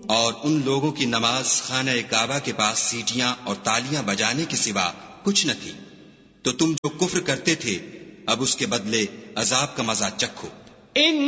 और उन लोगों की नमाज खाना काबा के पास सीटियां और तालियां बजाने के सिवा कुछ न थी। तो तुम जो कुफ्र करते थे अब उसके बदले अजाब का मजा चखो।